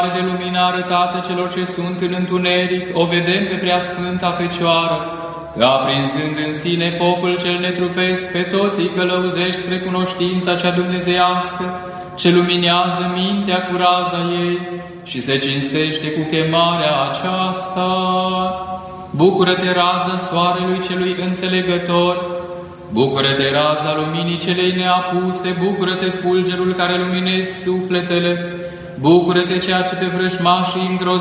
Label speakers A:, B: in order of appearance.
A: de lumină arătată celor ce sunt în întuneric, o vedem pe Preasfânta Fecioară, că aprinzând în sine focul cel netrupesc, pe toți îi călăuzești spre cunoștința cea dumnezeiască, ce luminează mintea cu raza ei și se cinstește cu chemarea aceasta. Bucură-te, raza soarelui celui înțelegător, bucură-te, raza luminii celei neapuse, bucură-te, fulgerul care luminezi sufletele, bucură-te, ceea ce pe vrăjmașii îngrozește